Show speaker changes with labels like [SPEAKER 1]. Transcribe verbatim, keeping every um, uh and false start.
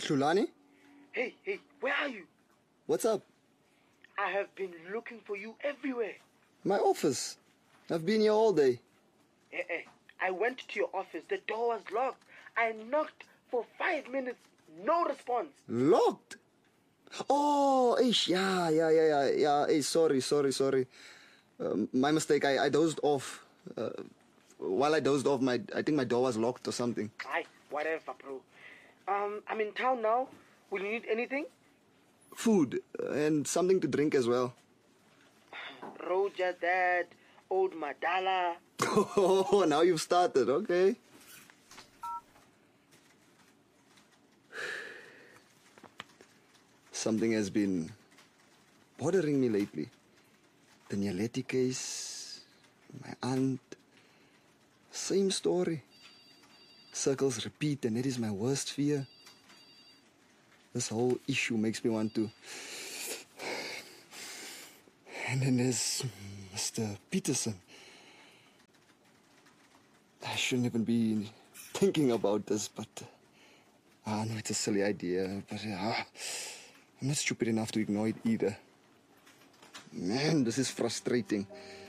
[SPEAKER 1] Hlulani?
[SPEAKER 2] Hey, hey, where are you?
[SPEAKER 1] What's up?
[SPEAKER 2] I have been looking for you everywhere.
[SPEAKER 1] My office. I've been here all day.
[SPEAKER 2] Eh, eh. I went to your office. The door was locked. I knocked for five minutes. No response.
[SPEAKER 1] Locked? Oh, ish, yeah, yeah, yeah, yeah, yeah. Hey, sorry, sorry, sorry. Uh, my mistake. I, I dozed off. Uh, while I dozed off, my I think my door was locked or something.
[SPEAKER 2] Aye, whatever, bro. Um, I'm in town now. Will you need anything?
[SPEAKER 1] Food uh, and something to drink as well.
[SPEAKER 2] Roja, Dad, Old Madala.
[SPEAKER 1] Oh, now you've started. Okay. Something has been bothering me lately. The Nyaleti case, my aunt. Same story. Circles repeat, and it is my worst fear. This whole issue makes me want to. And then there's Mister Peterson. I shouldn't even be thinking about this, but I uh, know it's a silly idea, but uh, I'm not stupid enough to ignore it either. Man, this is frustrating.